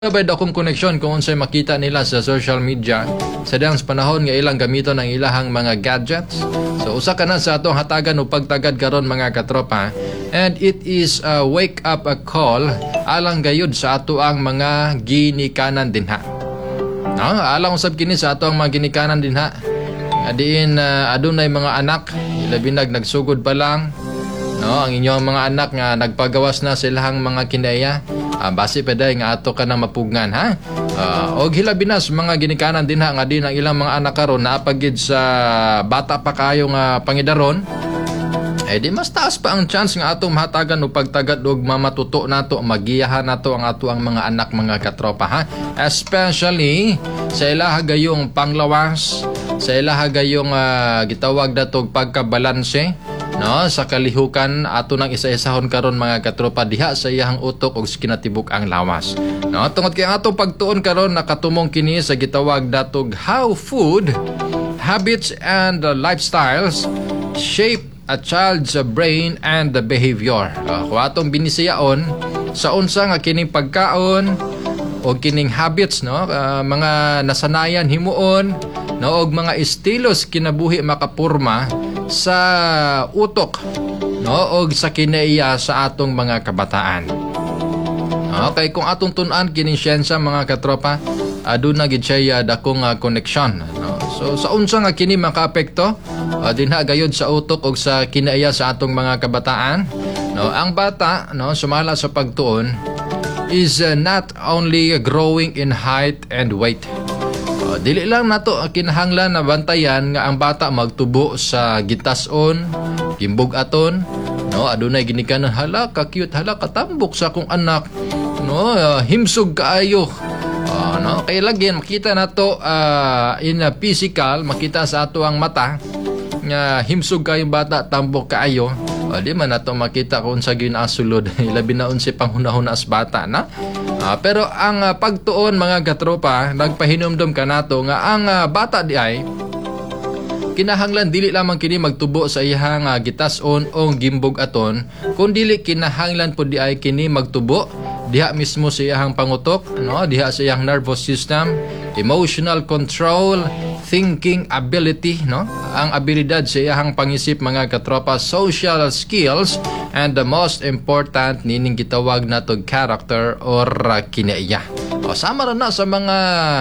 Bay akong koneksyon kung unsay makita nila sa social media sa dang panahon nga ilang gamiton ang ilahang mga gadgets. So usa ka na sa atong hatagan o pagtagad karon mga katropa, and it is a wake up a call alang gayud sa ato ang mga ginikanan dinha. No, alang usab kini sa ato ang mga ginikanan dinha. Adiin adunay mga anak, labi nagsugod pa lang. No, ang inyong mga anak nga nagpagawas na silahang mga kinaya. Base pa day nga ato ka na mapugnan ha. Og hilabi na sa mga ginikanan din ha nga din ang ilang mga anak karon naapagid sa bata pa kayo nga pangidaron. Di mas taas pa ang chance nga atong mahatagan o pagtagad og mamatuto nato, magiyahan nato ang ato ang mga anak mga katropa ha. Especially sa ilaha gayong panglawas, sa ilaha gayong gitawag natog pagkabalanse. No, sa kalihukan ato nang isa-isahon karon mga katropa diha sa iyang utok og kinatibuk ang lawas. No, tungod kay atong pagtuon karon nakatumong kini sa gitawag datog how food, habits and lifestyles shape a child's brain and the behavior. Kung atong binisiyaon sa unsa nga kining pagkaon o kining habits, no, mga nasanayan himuon, no, og mga estilos kinabuhi makapurma sa utok, no, og sa kinaiya sa atong mga kabataan. Okay, kung atong tun-an kining siyensya mga katropa, aduna gid siya dakong connection, no? So sa unsa nga kini makaapekto dinha gayud sa utok og sa kinaiya sa atong mga kabataan, no? Ang bata, no, sumala sa pagtuon is not only growing in height and weight. Dili lang nato kinahanglan na bantayan nga ang bata magtubo sa gitason, gimbug-aton, no, adunay ginikanan hala ka cute, hala katambok sa akong anak, no, himsog kaayo. No, kay lagi makita nato in a physical, makita sa ato ang mata nga himsog kayo bata, tambok kaayo. Di man nato makita kung sa gyud asulod ilabi na unsi panghunahuna as bata na. Pero ang pagtuon mga katropa, nagpahinumdom ka nato nga ang bata di ay kinahanglan dili lamang kini magtubo sa iyang gitason o gimbog aton, kundi kinahanglan po di ay kini magtubo diha mismo sa iyang pangutok, no, diha sa iyang nervous system, emotional control, thinking ability, no, ang abilidad sa iyang pangisip mga katropa, social skills, and the most important nining gitawag nato character or kinaiya. Sama ra na sa mga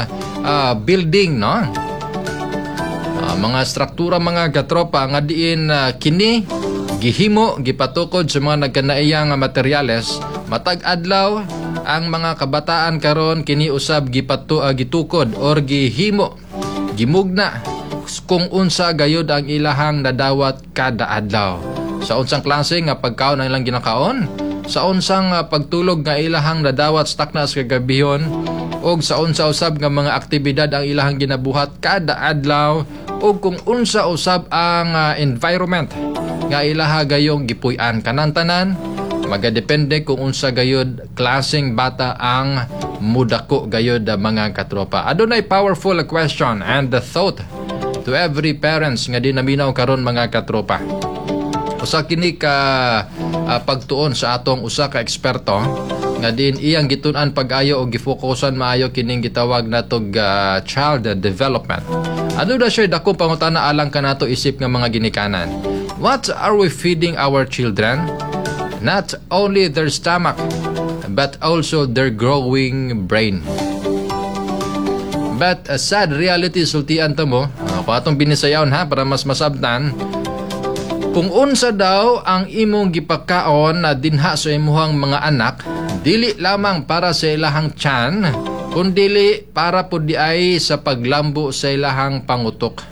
building, no, mga struktura mga katropa nga diin kini gihimo gipatukod sa mga nagkanaiyang materyales. Matag adlaw ang mga kabataan karon kini usab gitukod or gihimo gimugna kung unsa gayud ang ilahang nadawat kada adlaw. Sa unsang klase nga pagkaon ang ilang ginakaon, sa unsang pagtulog nga ilahang nadawat stakna sa kagabihon, og sa unsa usab nga mga aktibidad ang ilahang ginabuhat kada adlaw, og kung unsa usab ang environment nga ilaha gayong gipuy-an. Kanang tanan magadepende kung unsa gayud klaseng bata ang mudako gayud mga katropa. Adunay powerful question and the thought to every parents nga dinaminaw karon mga katropa. Usa kini ka pagtuon sa atong usa ka eksperto nga din iyang gitun-an pag-ayo o gifokusan maayo kining gitawag natog child development. Ano da siya dakong pangutana alang kanato isip nga mga ginikanan. What are we feeding our children? Not only their stomach, but also their growing brain. But a sad reality sultian ta mo, kung atong binisayaon ha para mas masabtan, kung unsa daw ang imong gipakaon na dinha sa imuhang mga anak, dili lamang para sa ilahang tiyan, kundi para pud diay sa paglambo sa ilahang pangutok.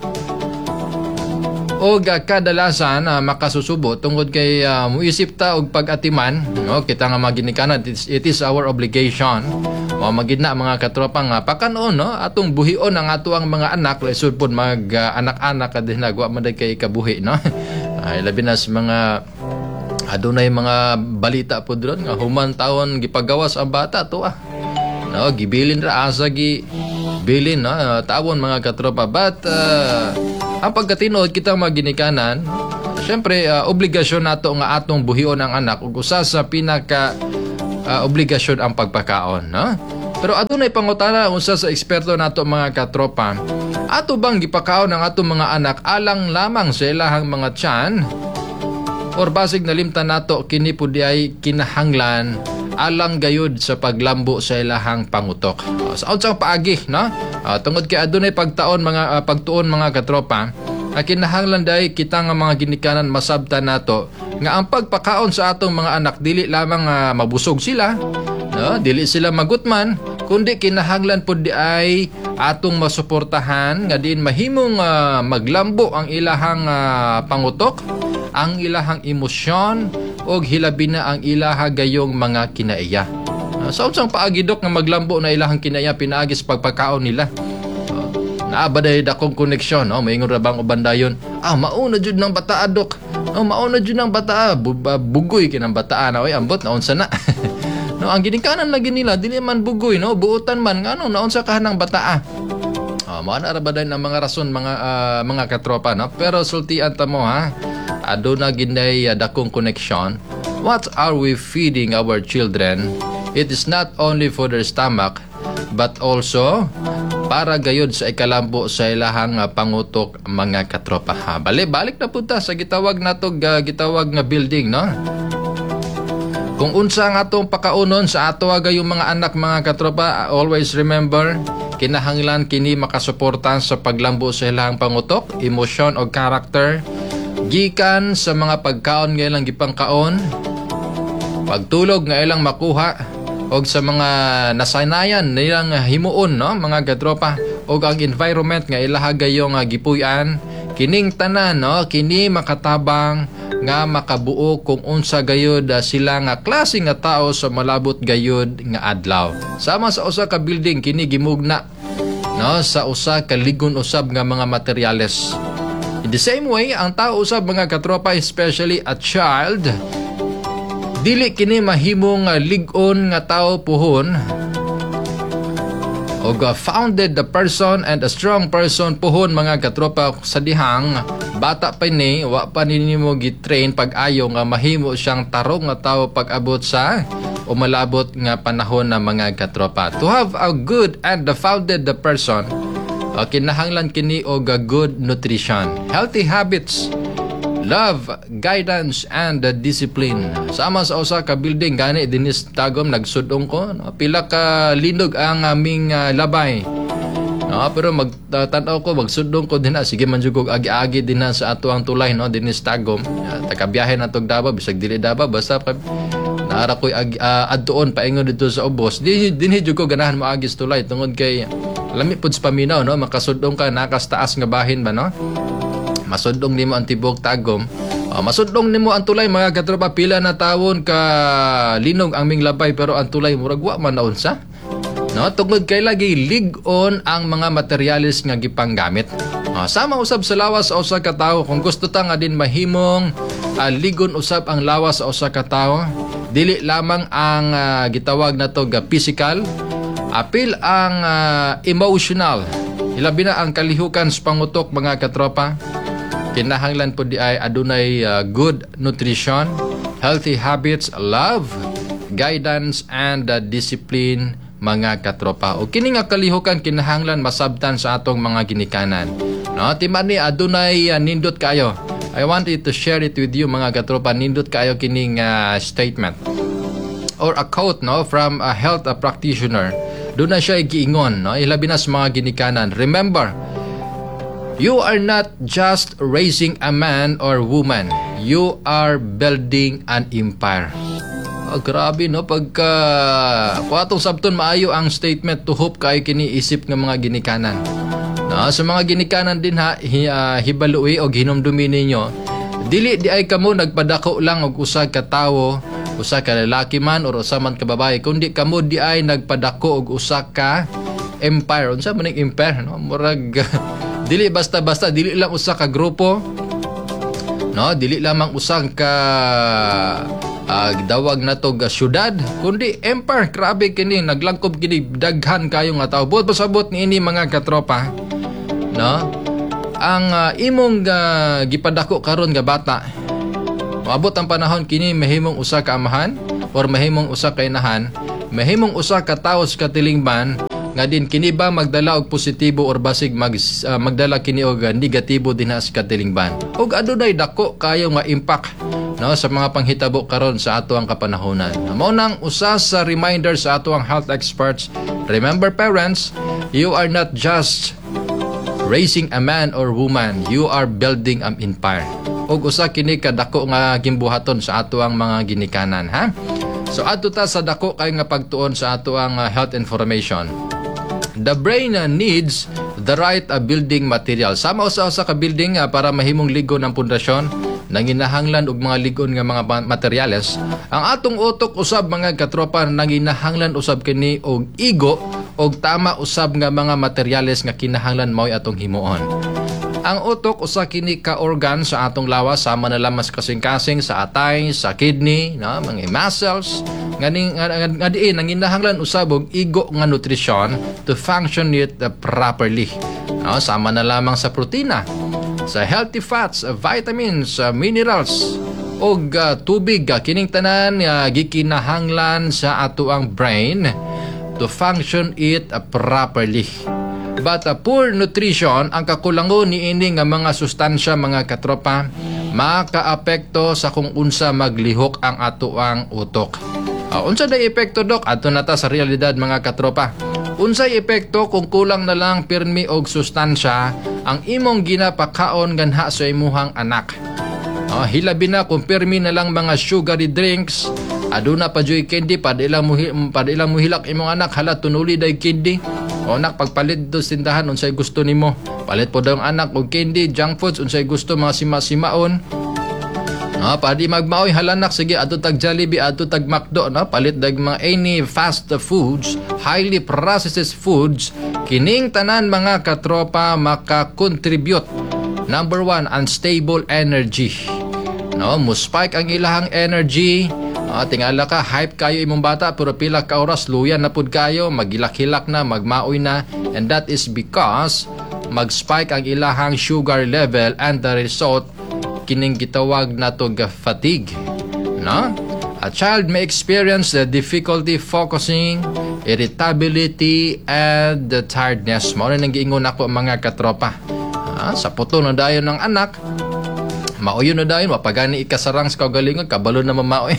O kadalasan makasusubo tungod kay muisip ta og pag-atiman, no, kita nga maginikanan, it is our obligation magid na mga katropa nga pakanon, no, atong buhion ang ato ang mga anak laisod pod mag anak-anak kadin nagwa man kay kabuhi, no. Ay labi na sa mga adunay mga balita pod ron nga human taon gipagawas ang bata to no, gibilin ra asa bilin, no, tawon mga katropa. But ang pagkatinood kita maginikanan, syempre obligasyon nato nga atong buhion ang anak ug usa sa pinaka obligasyon ang pagpakaon, no? Pero adunay pangutana unsa sa eksperto nato mga katropa. Ato bang gipakaon ang ato mga anak alang lamang sa ilahang mga tiyan? Or basig nalimtan nato kini pud ay kinahanglan alang gayud sa paglambo sa ilahang pangutok. Sa unsang paagi, no? Tungod kay adunay pagtuon mga katropa, kinahanglan day kita nga mga ginikanan masabtan nato nga ang pagpakaon sa atong mga anak dili lamang mabusog sila, no? Dili sila magutman, kundi kinahanglan pud di ay atong masuportahan nga diin mahimong maglambo ang ilahang pangutok, ang ilahang emosyon, og hilabi na ang ilaha gayong mga kinaiya. Sa unsang paagidok nga maglambo na ilahang kinaiya pinaagi sa pagpakaon nila. Naabaday dakong koneksyon, no? Maingon ra bang uban dayon, mauna jud ng bataa dok. Mauna jud ng bataa, bugoy kinang bataa na oy ambot na unsa na. No, ang ginikanan lagi nila dili man bugoy, no? Buutan man ngano naunsa ka nang bataa. Mao na ra ba ang mga rason mga katropa, no? Pero sultian ta mo ha. Aduna ginday dakong connection. What are we feeding our children? It is not only for their stomach but also para gayud sa ikalambo sa ilahang pangutok mga katropa. Balik na punta sa gitawag nato gitawag nga building, no? Kung unsa nga atong pakaunon sa ato gayong mga anak mga katropa, always remember kinahanglan kini makasuportan sa paglambo sa ilahang pangutok, emosyon o character gikan sa mga pagkaon nga ilang gipangkaon, pagtulog nga ilang makuha, og sa mga nasaynayan nilang himuon, no mga katropa, og ang environment nga ilaha gayong gipuy-an, kining tanan, no, kini makatabang nga makabuo kung unsa gayud sila nga klase nga tao sa malabot gayud nga adlaw. Sama sa usa ka building kini gimugna, no, sa usa ka ligon usab nga mga materyales. In the same way, ang tao usab mga katropa, especially a child, dili kini mahimong ligon nga tao puhon og founded the person and a strong person puhon mga katropa sa dihang bata pa ni wa pa nimo gitrain pag-ayo nga mahimo siyang tarong nga tao pag-abot sa umalabot nga panahon na mga katropa. To have a good and founded the person, kinahanglan kini og good nutrition, healthy habits, love, guidance, and discipline. Sama sa usa ka building gani dinis tagom nagsudong ko, no? Pila ka linog ang aming labay, no? Pero magtanaw ko magsudong ko dinha, sige man jud kog agi-agi dinha sa ato ang tulay, no? Dinis tagom tagabiyahe na tog Davao bisag dili Davao basta naara koy adtuon paingon dito sa ubos dinhi jud ko ganahan moagi sa tulay tungod kay lami pud sa paminaw, no? Makasudong ka nakas taas nga bahin ba, no? Masudong nimo ang tibok tagom, masudong nimo ang tulay mga katropa. Pila na tawon ka linog ang ming labay pero ang tulay murag wa man naunsa, no? Tungod kay lagi lig-on ang mga materyales nga gipanggamit. Sama usab sa lawas sa usa ka tawo. Kung gusto ta nga din mahimong ligon usab ang lawas sa usa ka tawo, dili lamang ang gitawag nato ga physical, apil ang emotional, hilabi na ang kalihukan sa pangutok mga katropa. Kinahanglan po di ay adunay good nutrition, healthy habits, love, guidance, and discipline mga katropa. O kini nga kalihukan kinahanglan masabtan sa atong mga ginikanan, no? Timani adunay nindot kayo. I wanted to share it with you mga katropa. Nindot kayo kining statement or a quote, no, from a health practitioner. Doon na siya giingon, no? Ilabi na sa mga ginikanan. Remember, you are not just raising a man or woman. You are building an empire. Grabe, no? Pagka kuatong sabton maayo ang statement, to hope kayo kiniisip ng mga ginikanan. No? Sa mga ginikanan din hibalui o hinumdumi ninyo, dili di ay kamo nagpadako lang og usa ka tawo, usa ka lalaki man or usa man ka babae, kundi kamo di ay nagpadako og usa ka empire. Unsa man ning empire, no? Murag dili basta-basta, dili lang usa ka grupo, no? Dili lamang usang ka dawag na to syudad, kundi empire. Grabe kini, naglangkob kini, daghan kayo nga tao. Buot pasabot ni ini mga katropa, no? Ang imong gipadako karon nga bata, maabot ang panahon kini mahimong usa ka amahan or mahimong usa ka inahan, mahimong usa ka tawo sa katilingban nga din kini ba magdala og positibo or basig magdala kini og negatibo dinha sa katilingban. Ug adunay dako kayo nga impact no sa mga panghitabo karon sa ato ang kapanahonan. Mao nang usa sa reminder sa ato ang health experts. Remember parents, you are not just raising a man or woman, you are building an empire. Ug usa kini ka dako nga gimbuhaton sa ato ang mga ginikanan, ha? So adto ta sa dako kay nga pagtuon sa ato ang health information. The brain needs the right building material. Sama usa ka building para mahimong ligon ang pundasyon, nanginahanglan og mga ligon nga mga materyales. Ang atong utok usab mga katropa nanginahanglan usab kini og igo og tama usab nga mga materyales nga kinahanglan mao'y atong himuon. Ang utok usa kini ka organ sa atong lawas, sama na lamang kasing-kasing sa atay, sa kidney, no, mga muscles nga diin nanginahanglan usab og igo nga nutrisyon to function it properly. No, sama na lamang sa protina, sa healthy fats, vitamins, minerals og tubig, kining tanan gikinahanglan sa ato ang brain to function it properly. But poor nutrition, ang kakulangon niini nga mga sustansya mga katropa, makaapekto sa kung unsa maglihok ang ato ang utok. Unsa day epekto dok? Ato na ta sa realidad mga katropa. Unsay epekto kung kulang na lang pirmi og sustansya ang imong ginapakaon ganha sa imuhang anak? Hilabi na kung pirmi na lang mga sugary drinks, aduna pa joy candy, padilang muhilak imong anak, hala tunuli day candy. O anak, pagpalit do tindahan unsay gusto nimo. Palit po daw ang anak og candy, junk foods, unsay gusto mga sima-simaon. Padi magmaoy halanak, sige ato tag Jollibee, ato tag McDo, palit dag mga any fast foods, highly processed foods. Kining tanan mga katropa maka-contribute. Number 1, unstable energy. Mo-spike ang ilahang energy. Tingala ka, hype kayo imong bata, pero pila ka oras, luyan na pud kayo, magilak-hilak na, magmaoy na. And that is because mag-spike ang ilahang sugar level, and the result, kining gitawag na to fatigue. No? A child may experience the difficulty focusing, irritability, and the tiredness. Mao na nang giingon ako mga katropa. Sa puto na dayon ng anak, mauyon na dayon, mapagani ikasarang sa kagalingon, kabalo na mamaoy.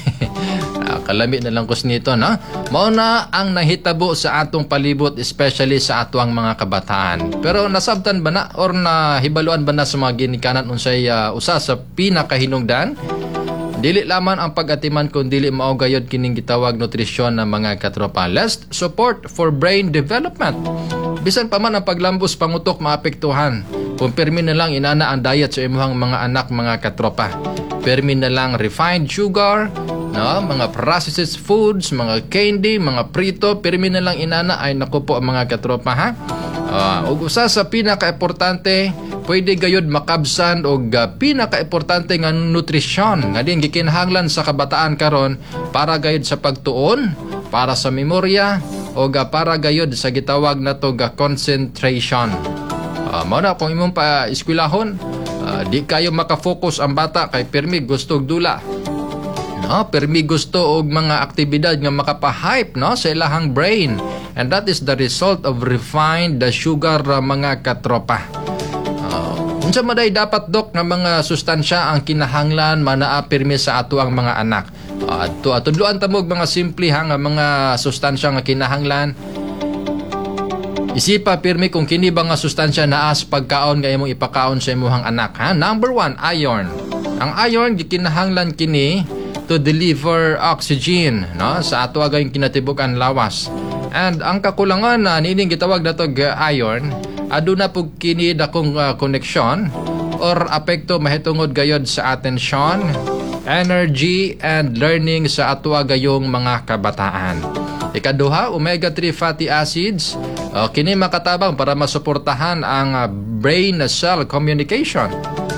Kalami na lang kus nito, no? Mao na ang nahitabo sa atong palibot, especially sa atong mga kabataan. Pero nasabtan ba na or nahibaluan ba na sa mga ginikanan unsay usa sa pinakahinungdan? Dili lamang ang pag-atiman kung dili mao gayod kining gitawag nutrisyon ng mga katropa. Let's support for brain development. Bisan pa man ang paglambos pangutok maapektuhan. Kung permi na lang inana ang diet sa imuhang mga anak mga katropa. Permi na lang refined sugar, mga processed foods, mga candy, mga prito, permi na lang inana ay naku po ang mga katropa, ha? Ug usa sa pinaka-importante, pwede gayud makabsan og pinaka-importante nga nutrisyon nga din gikinahanglan sa kabataan karon para gayud sa pagtuon, para sa memorya o para gayud sa gitawag na to concentration. Mao na kung imong pa eskwelahon, di kayo makafocus ang bata kay permi gusto og dula. Permi gusto og mga aktibidad nga makapahype sa ilahang brain, and that is the result of refined sugar mga katropa. Unsa maday dapat dok nga mga sustansya ang kinahanglan manaa permi sa ato ang mga anak? Tudloan ta mo mga simple nga mga sustansya nga kinahanglan. Isipa pirmi kung kini ba nga sustansya naa sa pagkaon nga imong ipakaon sa imong anak, ha? Number 1, iron. Ang iron gikinahanglan kini to deliver oxygen sa ato agayong kinatibukan lawas. And ang kakulangan na nining gitawag na to iron, aduna pug kini dakong connection or apekto mahitungod gayod sa atensyon, energy, and learning sa ato agayong mga kabataan. Ikaduha, omega-3 fatty acids. Kini makatabang para masuportahan ang brain cell communication.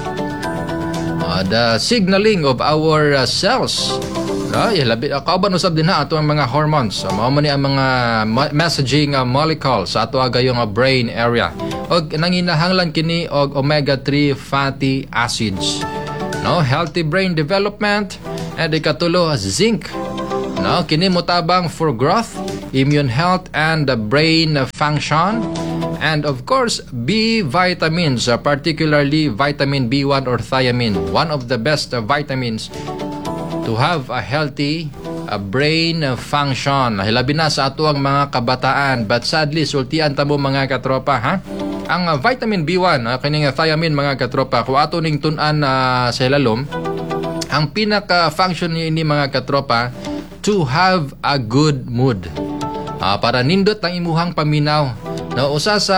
The signaling of our cells. Kauban usab din ha ato ang mga hormones. Mao man ni ang mga messaging molecules sa ato agayong brain area. Og nanginahanglan kini og omega-3 fatty acids. Healthy brain development, and ikatulo, zinc. No, kini motabang for growth, immune health and brain function. And of course, B vitamins, particularly vitamin B1 or thiamine, one of the best vitamins to have a healthy brain function. Hilabi na sa ato ang mga kabataan, but sadly sultian tamo mga katropa, ha? Ang vitamin B1, kining thiamine mga katropa, kung ato ning tun-an sa ilalom, ang pinaka-function ni mga katropa to have a good mood. Para nindot ang imuhang paminaw. No, usa sa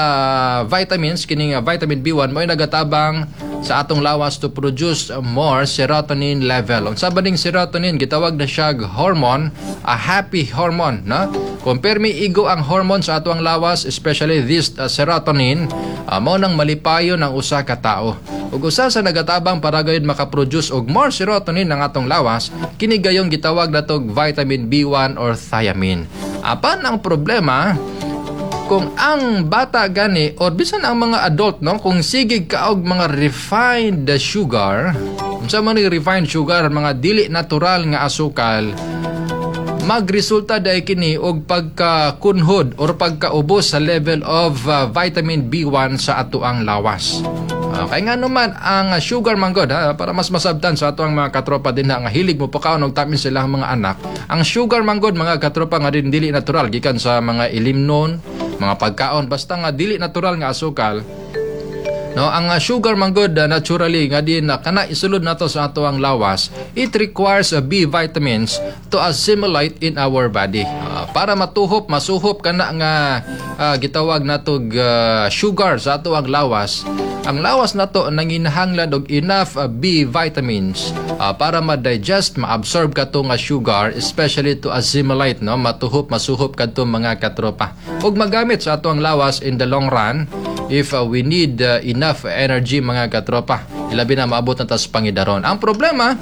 vitamins kining vitamin B1 mo nagatabang sa atong lawas to produce more serotonin level. Unsa ba ning serotonin? Gitawag na siya hormone, a happy hormone, no? Compare mi igo ang hormone sa atong lawas, especially this serotonin, mao nang malipayon ng usa ka tawo. Ug usa sa nagatabang para gayud makaproduce og more serotonin ng atong lawas, kini gayong gitawag natog vitamin B1 or thiamine. Apan ang problema, kung ang bata gani or bisan ang mga adult, no, kung sigig kaog mga refined sugar, unsa man ni refined sugar, mga dili natural nga asukal, magresulta dai kini og pagkakunhod or pagkaubos sa level of vitamin B1 sa atoang lawas. Kaya nga naman ang sugar man god, para mas masabtan sa ato ang mga katropa din nga hilig mo pakaon og tamis silang mga anak. Ang sugar man god mga katropa nga din dili natural gikan sa mga ilimnon, mga pagkaon basta nga dili natural nga asukal. No, ang sugar man good naturally nga din kana isulod nato sa ato ang lawas, it requires B vitamins to assimilate in our body. Para masuhop kana nga gitawag natog sugar sa ato ang lawas. Ang lawas nato nanginahanglan og enough B vitamins para ma-digest, ma-absorb kato nga sugar, especially to assimilate, no, masuhop kadto mga katropa. Ug magamit sa ato ang lawas in the long run if we need enough energy mga katropa. Ilabi na maabot na tas pangidaron. Ang problema,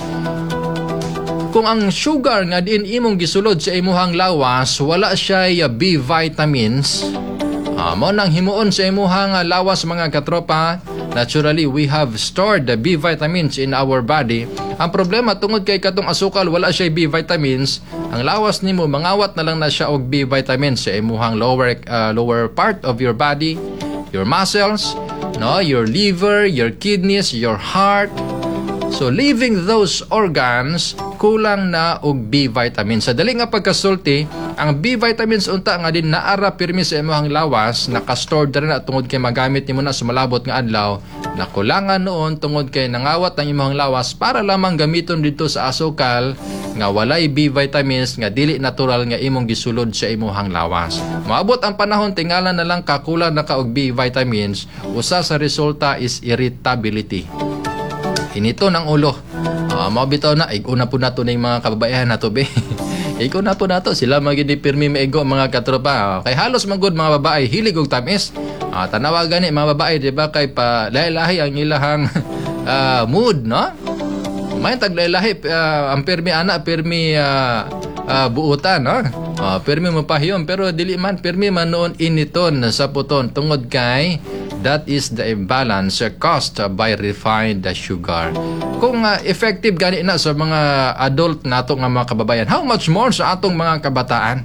kung ang sugar nga din imong gisulod sa imuhang lawas, wala siya B vitamins, mo nang himuon sa imuhang lawas mga katropa. Naturally, we have stored the B vitamins in our body. Ang problema, tungod kay katong asukal, wala siya B vitamins. Ang lawas nimo mangawat na lang na siya og B vitamins sa imuhang lower part of your body, your muscles, no, your liver, your kidneys, your heart. So leaving those organs, kulang na og B vitamins. Sa dali nga pagkasulti, ang B vitamins unta nga din naara pirmi sa imong lawas, naka-stored rin na tungod kay magamit nimo na sa malabot nga adlaw. Nakulangan noon tungod kay nangawat ang imong lawas para lamang gamiton dito sa asukal nga walay B vitamins nga dili natural nga imong gisulod sa imong lawas. Maabot ang panahon tingala na lang kakulang na ka og B vitamins, usa sa resulta is irritability. Hinito ng ulo. Mabitaw na, igo na po nato na yung mga kababaihan nato be. Igo na po nato, sila magindi pirmi maigo mga katropa. Kay halos magod mga babae, hilig og tamis. Tanawa gani mga babae, di ba, kay pa lahi-lahi ang ilahang mood, no? May taglahi-lahi, ang pirmi anak, pirmi buutan, no? Pirmi mapahiyon, pero dili man, pirmi man noon initon sa puton, tungod kay that is the imbalance caused by refined sugar. Kung effective gani na sa mga adult nato nga mga kababayan, how much more sa atong mga kabataan?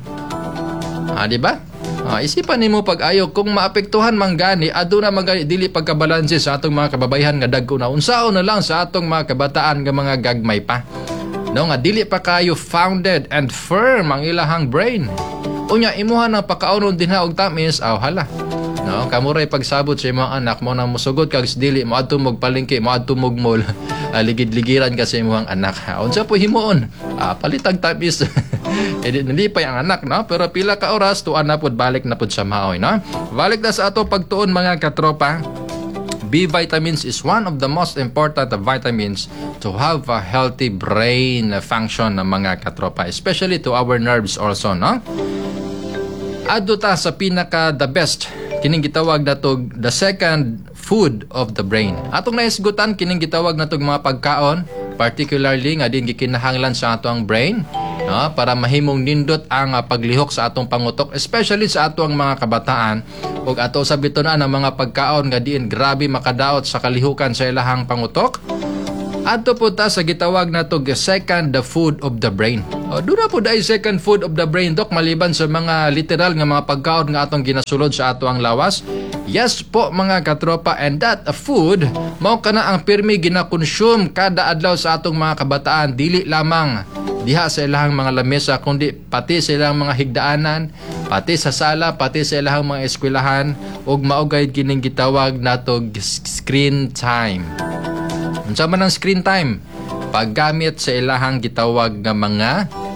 Di ba? Isipan nimo pag-ayo kung maapektuhan man gani aduna man gani dili pagkabalanse sa atong mga kababayan nga dagko na unsaon na lang sa atong mga kabataan nga mga gagmay pa. No nga dili pa kayo founded and firm ang ilahang brain. Unya imuha ng pagkaonon din og tamis, hala. No, kamuray pagsabot sa imong anak mo nang musugod kag dili mo adto magpalingki, mo adto mall, ligid-ligiran ka sa imong anak. Unsa po himuon? Palitag tamis. Nalipay ang anak, no? Pero pila ka oras tuan na pud balik na pud sa maoy, no? Balik na sa ato pagtuon mga katropa. B vitamins is one of the most important vitamins to have a healthy brain function ng mga katropa, especially to our nerves also, no? Adto ta sa pinaka the best, kining gitawag natog the second food of the brain. Atong naisgutan kining gitawag natog mga pagkaon, particularly nga din gikinahanglan sa atong brain, no, para mahimong nindot ang paglihok sa atong pangutok, especially sa atong mga kabataan. Ug ato sabiton na ang mga pagkaon nga diin grabe makadaot sa kalihukan sa ilahang pangutok. Adto po ta sa gitawag natog second the food of the brain. Doon na po dahil second food of the brain, Dok, maliban sa mga literal nga mga pagkaon nga atong ginasulod sa ato ang lawas. Yes po mga katropa, and that food mao kana ang pirmi gina-consume kada adlaw sa atong mga kabataan, dili lamang diha sa ilahang mga lamesa kundi pati sa ilahang mga higdaanan, pati sa sala, pati sa ilahang mga eskwelahan, ug mao gayud kining gitawag nato screen time. Unsa man ang screen time? Paggamit sa ilahang gitawag nga mga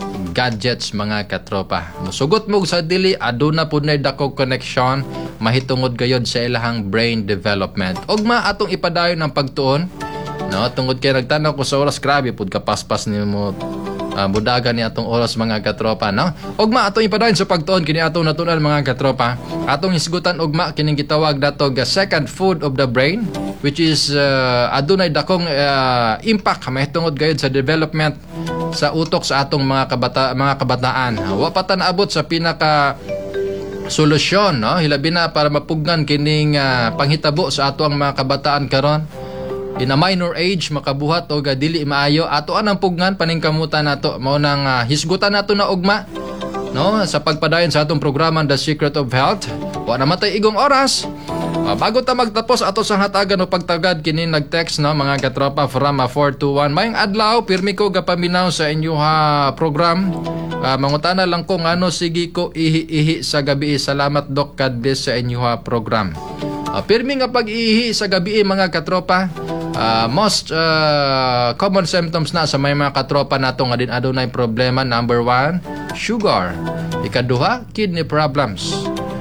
gadgets mga katropa. Musugot mo sa dili, aduna pud nay dako connection mahitungod gayod sa ilahang brain development. Ugma atong ipadayon ang pagtuon, no, tungod kay nagtanaw ko sa oras, grabe pud kapaspas nimo budaga ni atong oras mga katropa, no? Ugma atong ipadayon sa pagtuon kini atong natunan mga katropa. Atong isgutan ugma kining gitawag nato nga second food of the brain, which is adunay dakong impact mahitungod gayud sa development sa utok sa atong mga kabataan. Wa pa ta naabot sa pinaka solusyon, no? Hilabi na para mapugnan kining panghitabo sa ato ang mga kabataan karon. In a minor age makabuhat og dili maayo ato anang pugnan paningkamutan nato mao nang hisgutan nato na ugma, no, sa pagpadayon sa atong programa The Secret of Health. Wa na matay igong oras. Bago ta magtapos ato sa hatagan o pagtagad kini nag-text, no, mga katropa from 421. Mayong adlaw pirmi ko gapaminaw sa inyo program. Mangutana lang ko ngano sige ko ihi sa gabi. Salamat Doc Kadbes sa inyo program. Pirmi nga pag-ihi sa gabi mga katropa. Most common symptoms na sa may mga katropa nato nga din adunay problema. Number 1, sugar. Ikaduha, kidney problems,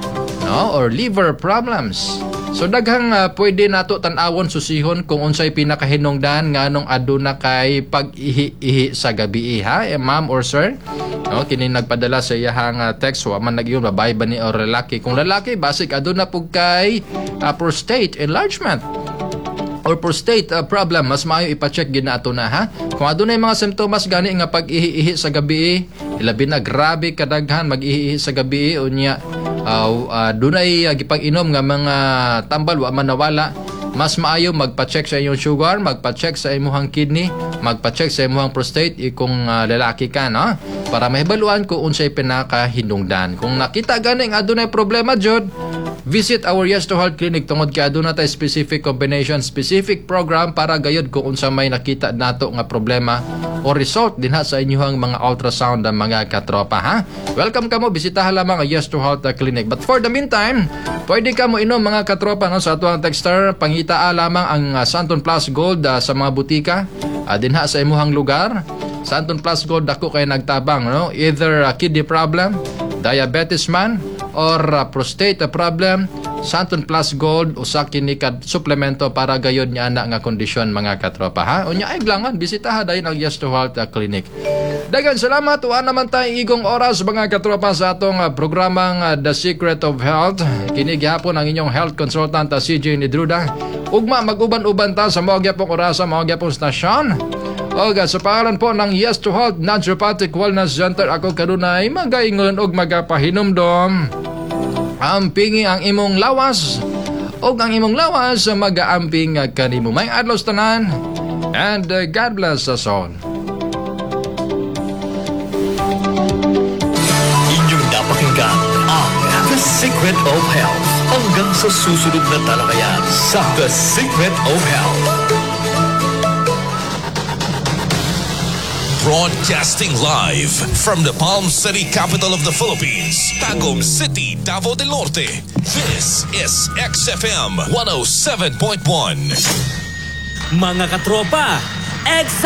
no, or liver problems. So daghang pwede nato tan-awon susihon kung unsay pinakahinungdan nganong aduna kay pag-ihi sa gabi, ha, ma'am or sir. No, kini nagpadala sa iyang text, wa man nagyon babae ba ni or lalaki. Kung lalaki, basic aduna pug kay prostate enlargement or prostate problem, mas maayo ipa-check gid nato na, ha. Kung adunay mga simptomas gani nga pag-ihi sa gabi, ilabi na grabe kadaghan mag-ihi sa gabi unya dunay gipag-inom nga mga tambal wa man nawala, mas maayo magpa-check sa inyong sugar, magpa-check sa imong kidney, magpa-check sa imong prostate kung lalaki ka, no, para mahibaluan kung unsay pinakahinungdan. Kung nakita gani nga adunay problema jud, visit our Yes to Health Clinic tungod kay aduna tay specific combination, specific program para gayud kung unsa may nakita nato nga problema o result dinha sa inyong mga ultrasound mga katropa, ha. Welcome kamo, bisitahan lamang ang Yes to Health Clinic. But for the meantime, pwede ka mo inom mga katropa, no, sa atuang texter. Pangitaa lamang ang Santon Plus Gold sa mga butika dinha sa imuhang lugar. Santon Plus Gold dako kay nagtabang, no, either kidney problem, diabetes man, or prostate problem. Santon Plus Gold usa kini kad suplemento para gayod niya ana nga kondisyon mga katropa, ha. Unya ay glangan bisitaha dayon ang Yes to Health Clinic. Dagan salamat, wa naman tay igong oras mga katropa sa atong programang The Secret of Health. Kini gihapon ang inyong health consultant CJ Nidruda. Ugma mag-uban-uban ta sa mao gyapong oras, mao gyapong stasyon. Og sa pangalan po ng Yes to Health Naturopathic Wellness Center, ako kanunay magaingon og magapahinumdom. Ampingi ang imong lawas og ang imong lawas magaamping kanimo. May adlaw tanan, and God bless us all. Inyong napakinggan ang The Secret of Health. Hanggang sa susunod na talakayan sa The Secret of Health. Broadcasting live from the Palm City, capital of the Philippines, Tagum City, Davao del Norte. This is XFM 107.1. Mga katropa,